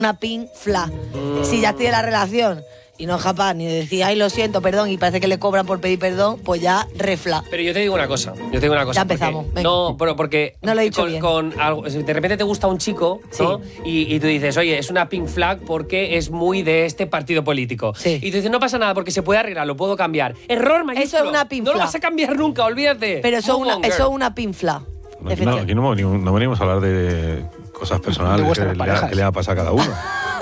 una pink flag. Si ya estoy en la relación y no es capaz ni de decir, ay, lo siento, perdón, y parece que le cobran por pedir perdón, pues ya refla. Pero yo te digo una cosa. Ya empezamos. Porque, no, pero porque no lo he dicho bien. Con algo, de repente te gusta un chico, ¿no? Y tú dices, oye, es una pink flag porque es muy de este partido político. Sí. Y tú dices, no pasa nada porque se puede arreglar, lo puedo cambiar. Error mayúsculo. Eso es una pink flag. No lo vas a cambiar nunca, olvídate. Pero eso es una pink flag. No, aquí no venimos a hablar de cosas personales que le ha pasado a cada uno.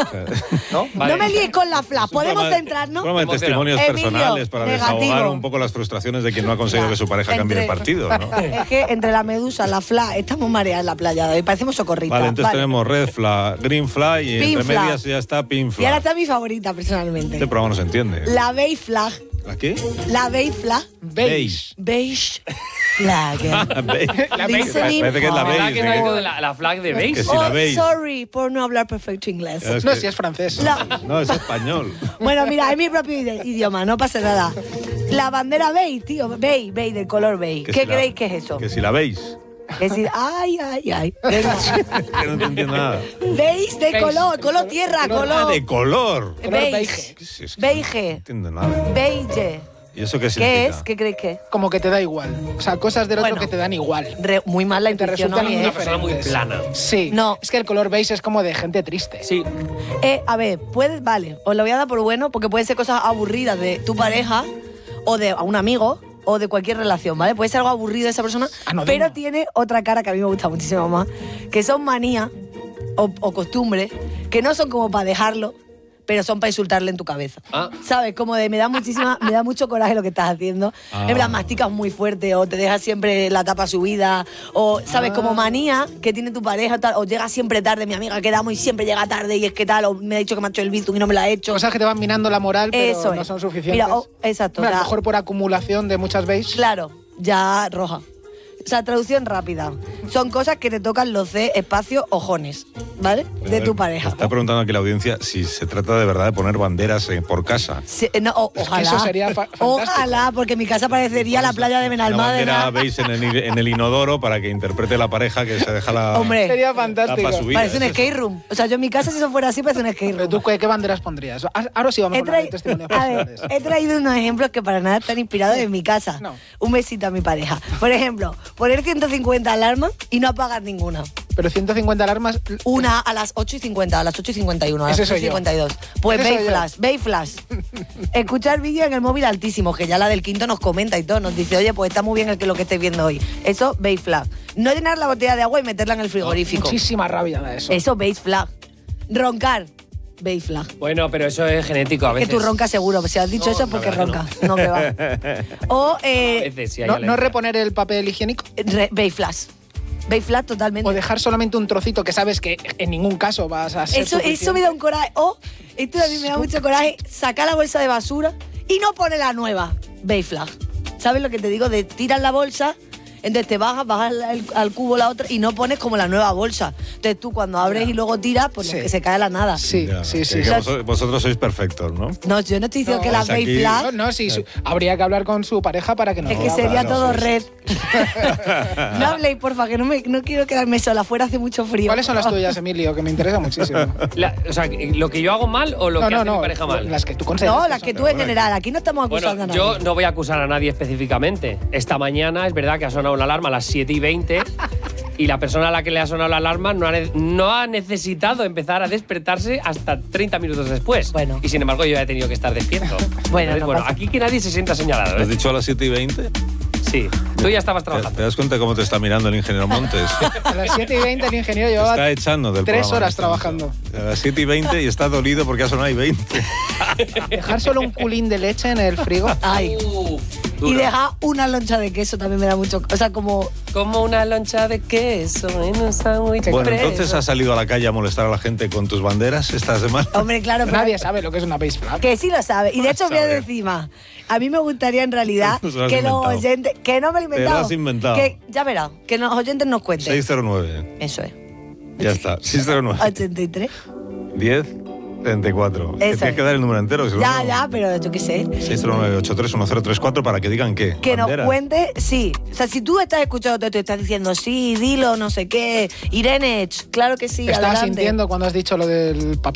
¿No? Vale. No me líes con la flag, podemos centrarnos. Un programa de testimonios personales para desahogar un poco las frustraciones de quien no ha conseguido que su pareja cambie el partido, ¿no? Es que entre la medusa, la flag, estamos mareadas en la playa de hoy, parecemos socorritas. Vale, entonces tenemos red flag, green flag y pink entre flag. Medias ya está pink flag. Y ahora está mi favorita personalmente. Este programa no se entiende. La beige flag. ¿La qué? La beige flag. Beige. Beige flag. La beige. Parece que es la beige. Que no ha ido la flag de beige. Que si la beige. Sorry por no hablar perfecto inglés. No, si es francés. No, es español. Bueno, mira, es mi propio idioma, no pasa nada. La bandera beige, tío, beige, del color beige. ¿Qué creéis que es eso? Que si la veis. Es decir, ay. Venga. Que no te entiendo nada. Beige de color tierra, color. De color. Beige. Beige. No entiendo nada. Beige. ¿Y eso qué significa? ¿Qué es? ¿Qué creéis que es? Como que te da igual. O sea, cosas del otro que te dan igual. Muy mal la te intuición. resultan Una persona muy plana. Sí. No. Es que el color beige es como de gente triste. Sí. A ver, vale, os lo voy a dar por bueno porque pueden ser cosas aburridas de tu pareja o de un amigo o de cualquier relación, ¿vale? Puede ser algo aburrido de esa persona, pero tiene otra cara que a mí me gusta muchísimo más, que son manías o costumbres que no son como para dejarlo, pero son para insultarle en tu cabeza. ¿Sabes? Como de me da mucho coraje lo que estás haciendo. En plan, masticas muy fuerte o te dejas siempre la tapa subida o, ¿sabes? Como manía que tiene tu pareja tal, o llega siempre tarde, mi amiga quedamos y siempre llega tarde y es que tal, o me ha dicho que me ha hecho el bizum y no me lo ha hecho. Cosas que te van minando la moral, pero eso no son suficientes. Mira, exacto. A lo mejor por acumulación de muchas beige. Claro, ya roja. O sea, traducción rápida. Son cosas que te tocan los C, espacio, ojones, ¿vale? De tu pareja. Está preguntando aquí la audiencia si se trata de verdad de poner banderas por casa. Sí, no, ojalá. Eso sería fantástico. Ojalá, porque mi casa parecería la playa de Benalmádena. Una bandera veis en el inodoro para que interprete la pareja que se deja la Hombre, sería fantástico. Parece un skate room. O sea, yo en mi casa, si eso fuera así, parece un skate room. ¿Pero tú qué banderas pondrías? Ahora sí vamos a hablar de testimonios personales. He traído unos ejemplos que para nada están inspirados en mi casa. No. Un besito a mi pareja. Por ejemplo, poner 150 alarmas y no apagar ninguna. Pero 150 alarmas... Una a las 8:50, a las 8:51, a las 8:52. Pues Bay Flash. Escuchar vídeo en el móvil altísimo, que ya la del quinto nos comenta y todo. Nos dice, oye, pues está muy bien lo que estés viendo hoy. Eso, Bay Flash. No llenar la botella de agua y meterla en el frigorífico. Muchísima rabia da eso. Eso, Bay Flash. Roncar. Bay Flag. Bueno, pero eso es genético a veces. Que tú roncas seguro. Si has dicho eso es porque roncas. No me va. O a veces, sí, no reponer el papel higiénico. Bay Flash. Bay Flash totalmente. O dejar solamente un trocito que sabes que en ningún caso vas a ser Eso me da un coraje. O, esto a mí me da mucho coraje, sacar la bolsa de basura y no poner la nueva. Bay Flag. ¿Sabes lo que te digo? De tirar la bolsa, entonces te bajas al cubo la otra y no pones como la nueva bolsa. Entonces tú cuando abres y luego tiras, pues que se cae la nada. Sí. Vosotros sois perfectos, ¿no? No, yo no estoy diciendo que la Bay Flag... No, sí, habría que hablar con su pareja para que no... Es que sería todo red. No habléis, porfa, que no quiero quedarme sola. Afuera hace mucho frío. ¿Cuáles son las tuyas, Emilio? Que me interesa muchísimo. O sea, ¿lo que yo hago mal o lo que hace mi pareja mal? Las que tú consideras. No, las que tú en general. Aquí no estamos acusando a nadie. Yo no voy a acusar a nadie específicamente. Esta mañana es verdad que ha sonado una alarma a las 7:20 y la persona a la que le ha sonado la alarma no ha necesitado empezar a despertarse hasta 30 minutos después. Bueno. Y sin embargo yo ya he tenido que estar despierto. Entonces, aquí que nadie se sienta señalado. ¿Lo has dicho a las 7:20? Sí. Tú ya estabas trabajando. ¿Te das cuenta de cómo te está mirando el ingeniero Montes? A las 7:20 el ingeniero llevaba está echando del 3 horas trabajando. A las 7:20 y está dolido porque ha sonado ahí 20. Dejar solo un culín de leche en el frigo. Ay. Y dejar una loncha de queso también me da mucho... O sea, como una loncha de queso en un sándwich. Bueno, entonces has salido a la calle a molestar a la gente con tus banderas esta semana. Hombre, claro. Pero nadie sabe lo que es una base flag. Que sí lo sabe. Y de hecho voy a decir más. A mí me gustaría en realidad que los oyentes... Que no me lo he inventado. Te lo has inventado. Que, ya verás, que los oyentes nos cuenten. 609. Eso es. Ya está. 609. 83. 10. 34. Tienes que dar el número entero. Ya, pero yo qué sé. 609-831034 para que digan qué. Que nos cuente, sí. O sea, si tú estás escuchando, te estás diciendo, sí, dilo, no sé qué. Irene, claro que sí, Estás adelante. sintiendo cuando has dicho lo del papel.